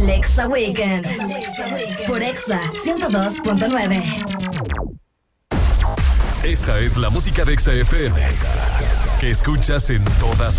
El Exa Weekend. Por Exa 102.9. Esta es la música de Exa FM. Que escuchas en todas